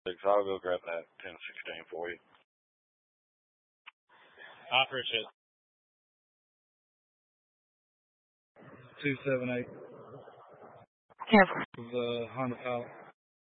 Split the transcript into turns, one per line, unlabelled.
I'll go grab that 1016 for you.
I appreciate it.
278.
Yes.
The Honda Pilot.